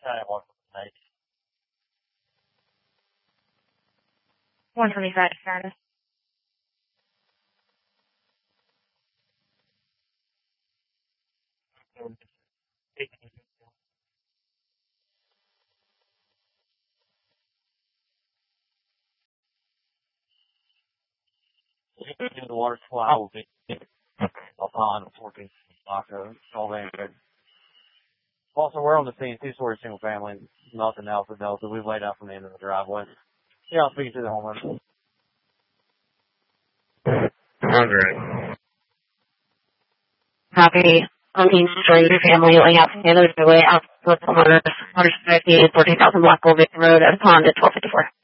Night. 125 status. The water supply will be upon 14 Taco. All very good. Also, we're on the scene, two-story single family, nothing Alpha Delta. We've laid out from the end of the driveway. Yeah, I'll speak to the homeowner. Andre. Copy. On the story your family laying out from the other way out with homeowners 150 14,000 Black Gold Victor Road at Pond at 1254.